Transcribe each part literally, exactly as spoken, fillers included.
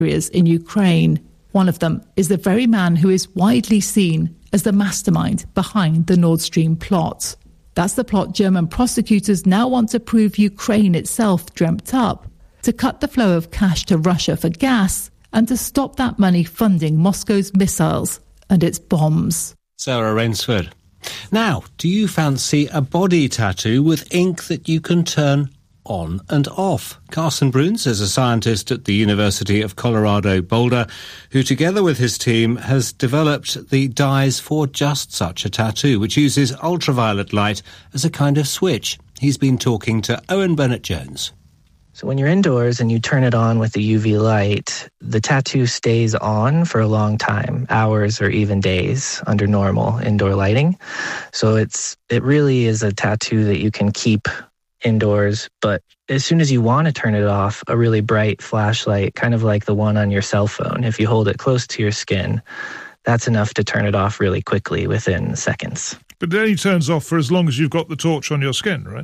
areas in Ukraine. One of them is the very man who is widely seen as the mastermind behind the Nord Stream plot. That's the plot German prosecutors now want to prove Ukraine itself dreamt up, to cut the flow of cash to Russia for gas and to stop that money funding Moscow's missiles and its bombs. Sarah Rainsford. Now, do you fancy a body tattoo with ink that you can turn on and off? Carson Bruns is a scientist at the University of Colorado Boulder, who together with his team has developed the dyes for just such a tattoo, which uses ultraviolet light as a kind of switch. He's been talking to Owen Bennett-Jones. So when you're indoors and you turn it on with the U V light, the tattoo stays on for a long time, hours or even days under normal indoor lighting. So it's it really is a tattoo that you can keep indoors, but as soon as you want to turn it off, a really bright flashlight, kind of like the one on your cell phone, if you hold it close to your skin, that's enough to turn it off really quickly within seconds. But it only turns off for as long as you've got the torch on your skin, right?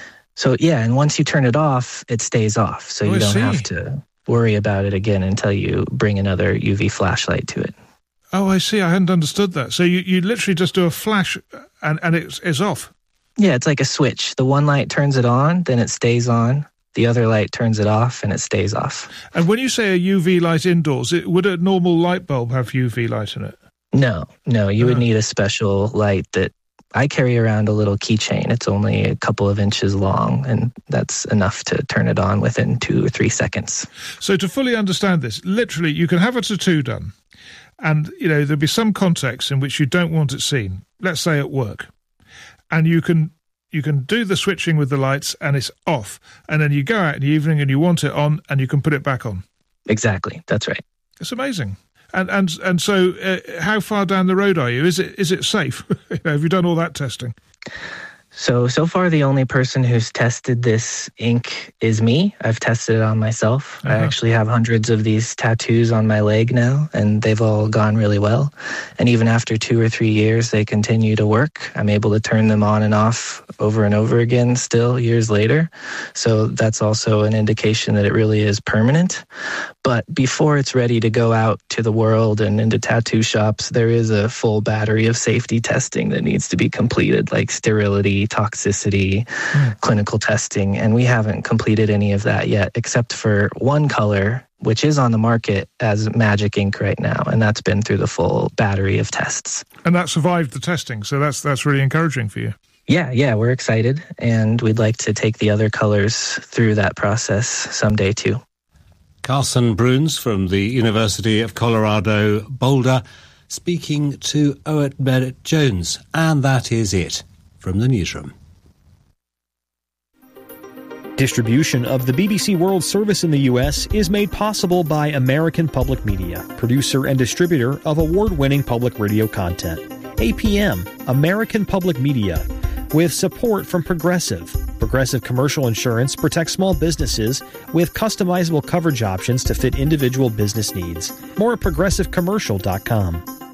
So yeah, and once you turn it off, it stays off. So oh, you I don't see. have to worry about it again until you bring another U V flashlight to it. Oh, I see. I hadn't understood that. So you, you literally just do a flash and, and it's, it's off? Yeah, it's like a switch. The one light turns it on, then it stays on. The other light turns it off, and it stays off. And when you say a U V light indoors, it, would a normal light bulb have U V light in it? No, no. You uh-huh. would need a special light that I carry around a little keychain. It's only a couple of inches long, and that's enough to turn it on within two or three seconds. So to fully understand this, literally, you can have a tattoo done, and, you know, there'll be some context in which you don't want it seen, let's say at work, and you can you can do the switching with the lights, and it's off, and then you go out in the evening and you want it on, and you can put it back on. Exactly, that's right. It's amazing. And and and so, uh, how far down the road are you? Is it is it safe? You know, have you done all that testing? So, so far the only person who's tested this ink is me. I've tested it on myself. Uh-huh. I actually have hundreds of these tattoos on my leg now, and they've all gone really well. And even after two or three years, they continue to work. I'm able to turn them on and off over and over again still years later. So that's also an indication that it really is permanent. But before it's ready to go out to the world and into tattoo shops, there is a full battery of safety testing that needs to be completed, like sterility, toxicity, mm. clinical testing, and we haven't completed any of that yet, except for one color, which is on the market as Magic Ink right now, and that's been through the full battery of tests. And that survived the testing, so that's that's really encouraging for you. Yeah, yeah, we're excited, and we'd like to take the other colors through that process someday too. Carson Bruns from the University of Colorado Boulder speaking to Owen Bennett-Jones, and that is it from the newsroom. Distribution of the B B C World Service in the U S is made possible by American Public Media, producer and distributor of award-winning public radio content. A P M, American Public Media, with support from Progressive. Progressive Commercial Insurance protects small businesses with customizable coverage options to fit individual business needs. More at progressive commercial dot com.